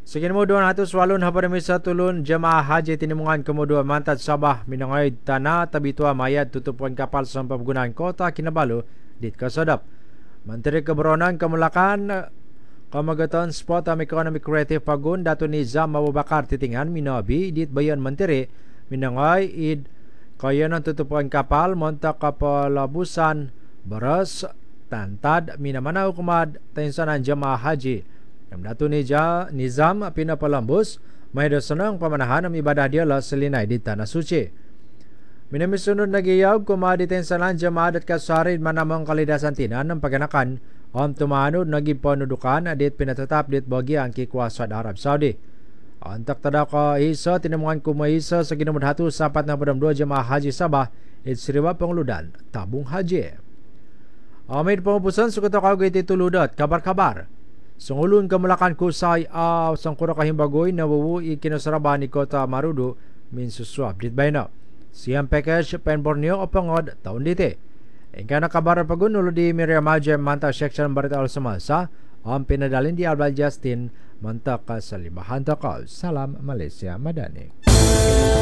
Sige mo doon ato swalon haparami sa tulon jamaah haji tinimungan kemudian mantad Sabah minangay tanah tabitwa mayad tutupuan kapal sa pamgunaan kota Kinabalu dit kasadap. Menteri Kebaronan Kamulakan Kamagaton Sport am Economic Creative Pagun dato ni Zam Mabubakar titingan minabi dit bayan menteri minangay id kaya ng tutupuan kapal monta kapalabusan beras tantad minamanaw kumad tensanan jamaah haji. Yang dato ni Nizam pinapalambos may dosanang pamanahan ng ibadah diala sa linay di Tanah Suci. Minamisunod na giyab kumaditen sa jamaah at kasarid manamang kalidasan tinan ng paganakan ang tumanod nagipanudukan adit pinatatap dit bagi ang kikwasad Arab Saudi. Ang taktada ka isa tinamungan kumaisa sa ginamudhatu sa 42 jamaah haji Sabah at siriwa pangludan tabung haji. Amid pamapusan sa katakagay tituludot kabar-kabar. Sungulun Kamulakan kusay sangkura kahimbagoy na wuwi kinasaraba ni Kota Marudu min suswab dit bayna. Siyang package pen Borneo o pangod taon dite. Engka nakabar pagun ulo di Miriam Majem manta section Barita Al-Samasa ang pinadalin di Albal Justin manta ka sa limahan takal. Salam Malaysia Madani.